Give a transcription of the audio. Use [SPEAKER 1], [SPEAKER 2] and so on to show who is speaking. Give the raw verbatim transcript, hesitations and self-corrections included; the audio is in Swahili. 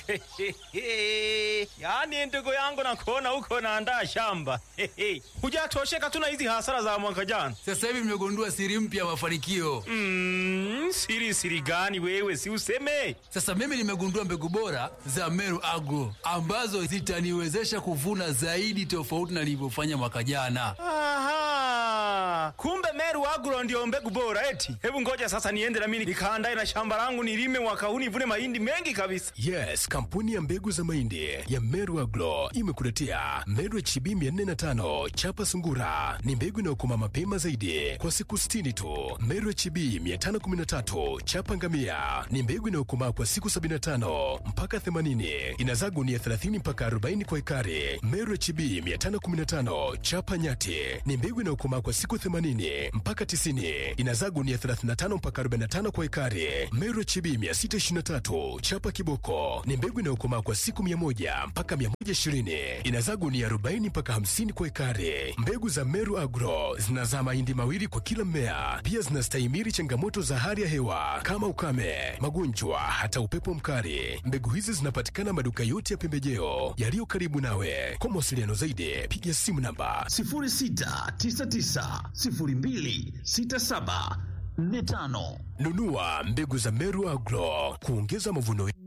[SPEAKER 1] Yaani ndugu yangu nakuona huko naandaa shamba. Hujatosheka tu na hizi hasara za mwaka jana.
[SPEAKER 2] Sasa hivi nimegundua siri mpya ya mafanikio.
[SPEAKER 1] Mm, siri siri gani wewe, si useme?
[SPEAKER 2] Sasa mimi nimegundua mbegu bora za Meru Agro ambazo zitaniwezesha kuvuna zaidi tofauti na nilivyofanya mwaka jana.
[SPEAKER 1] Aha. Kumbe Meru Agro ndio mbegu bora eti. Hebu ngoja sasa niende na mimi nikaandae na shamba langu nilime mwaka huu nivune mahindi mengi kabisa.
[SPEAKER 3] Yes, kampuni ya mbegu za mahindi ya Meru Agro imekuletea Meru H B mia nne na tano chapa sungura. Ni mbegu inayokoma mapema zaidi kwa siku sitini tu. Meru H B mia tano kumi na tatu chapa ngamia ni mbegu inayokomaa kwa siku sabini na tano mpaka themanini. Inazaa gunia thelathini mpaka arobaini kwa ekari. Meru H B mia tano kumi na tano chapa nyati ni mbegu inayokomaa kwa siku themanini mpaka tisini. Inazaa gunia thelathini na tano mpaka arobaini na tano kwa ekari. Meru H B mia sita ishirini na tatu chapa kiboko ni mbegu inayokomaa kwa siku mia moja mpaka mia moja ishirini. Inazaa gunia arobaini mpaka hamsini kwa ekari. Mbegu za Meru Agro zinazaa mahindi mawili kwa kila mmea. Pia zinastahimili changamoto za hali ya hewa kama ukame, magonjwa, hata upepo mkali. Mbegu hizi zinapatikana maduka yote ya pembejeo yaliyo karibu nawe. Kwa mawasiliano zaidi piga simu namba
[SPEAKER 4] sifuri sita tisa tisa sifuri mbili sita saba nne tano.
[SPEAKER 3] Nunua mbegu za Meru Agro kuongeza mavuno.